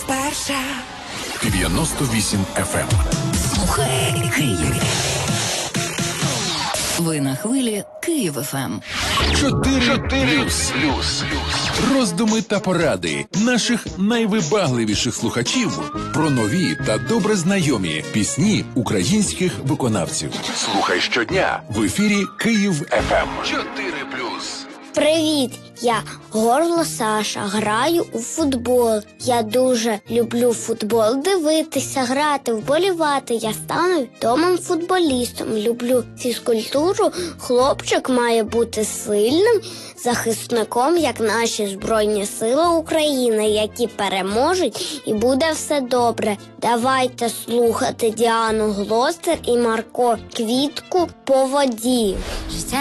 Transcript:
вперше. 98 FM. Слухай Київ. Ви на хвилі Київ ФМ. 4+. Роздуми та поради наших найвибагливіших слухачів про нові та добре знайомі пісні українських виконавців. Слухай щодня в ефірі Київ ФМ. 4+. Привіт, я Горло Саша, граю у футбол. Я дуже люблю футбол дивитися, грати, вболівати. Я стану відомим футболістом. Люблю фізкультуру. Хлопчик має бути сильним захисником, як наші Збройні Сили України, які переможуть, і буде все добре. Давайте слухати Діану Глостер і Марко Квітку «По воді». Життя